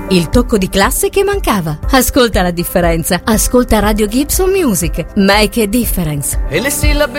il tocco di classe che mancava. Ascolta la differenza. Ascolta Radio Gibson Music. Make a difference. E le sillabe